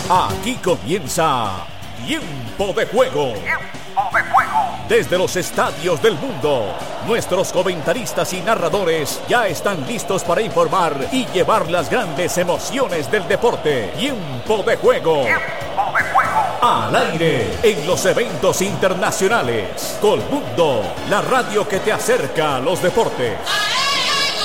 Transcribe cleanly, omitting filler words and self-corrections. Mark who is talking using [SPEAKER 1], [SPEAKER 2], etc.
[SPEAKER 1] Aquí comienza Tiempo de Juego. Desde los estadios del mundo, nuestros comentaristas y narradores ya están listos para informar y llevar las grandes emociones del deporte. Tiempo de Juego. Al aire en los eventos internacionales. Colmundo, la radio que te acerca a los deportes.